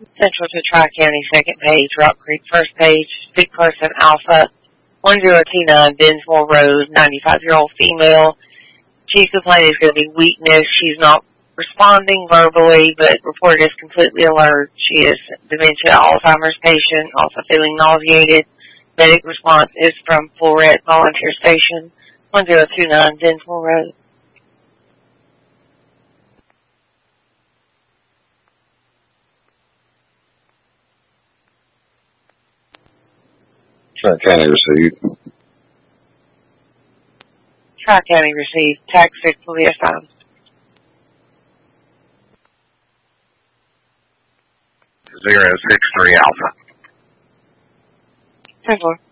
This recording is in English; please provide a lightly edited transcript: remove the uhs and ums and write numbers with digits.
Central to Tri-County, second page. Rock Creek, first page. Big Person Alpha, 1029 Dinsmore Road, 95-year-old female. Chief complaint is going to be weakness. She's not responding verbally, but reported as completely alert. She is dementia Alzheimer's patient, also feeling nauseated. Medic response is from Florette Volunteer Station, 1029 Dinsmore Road. Tri-County received. Tri-County received. Tax 6 will be assigned. 063 Alpha. 10-4.